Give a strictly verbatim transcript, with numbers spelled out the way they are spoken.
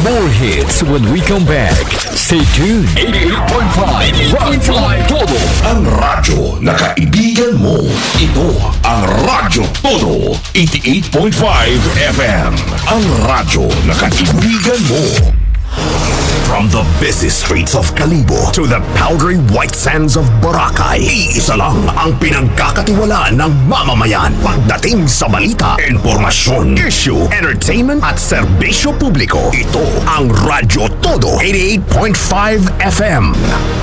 More hits when we come back. Stay tuned. eighty-eight point five Radyo Todo. Ang radyo na kaibigan mo. Ito ang Radyo Todo. eighty-eight point five F M. Ang radyo na kaibigan mo. From the busy streets of Kalibo to the powdery white sands of Boracay, iisa lang ang pinagkakatiwalaan ng mamamayan pagdating sa balita, informasyon, issue, entertainment at serbisyo publiko. Ito ang Radyo Todo eighty-eight point five F M.